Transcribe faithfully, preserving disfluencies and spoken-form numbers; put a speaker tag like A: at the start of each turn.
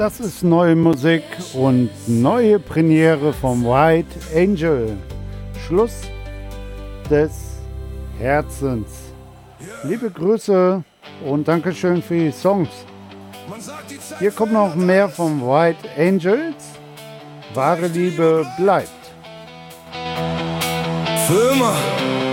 A: Das ist neue Musik und neue Premiere vom White Angel. Schluss des Herzens. Liebe Grüße und Dankeschön für die Songs. Hier kommt noch mehr vom White Angels. Wahre Liebe bleibt.
B: Für immer.